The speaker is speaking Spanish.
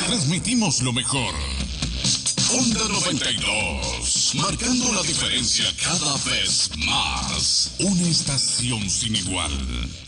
transmitimos lo mejor. Onda 92, marcando la diferencia cada vez más. Una estación sin igual.